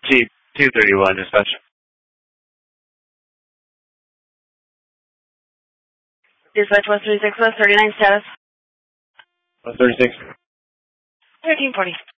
Jeep 231 dispatch. 136 West 39 status. 136. 1340.